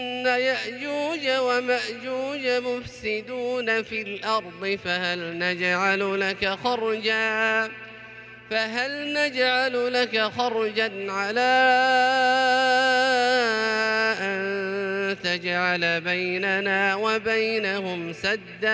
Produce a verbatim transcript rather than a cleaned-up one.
يأجوج ومأجوج مفسدون في الأرض فهل نجعل لك خرجا فهل نجعل لك خرجا على أن تجعل بيننا وبينهم سدا